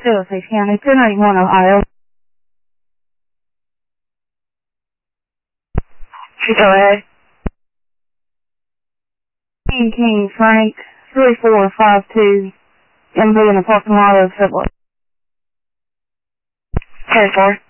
Osage County, 1081 Ohio. Go ahead. King Frank, 3452, MV in the parking lot of Subway. 10-4.